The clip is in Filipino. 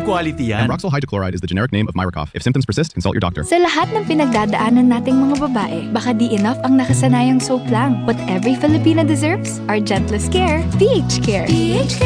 quality yan. Ambroxol hydrochloride is the generic name of Myricov. If symptoms persist, consult your doctor. Sa lahat ng pinagdadaanan nating mga babae, baka di enough ang nakasanayang soap lang. What every Filipina deserves, our gentlest care, PH Care.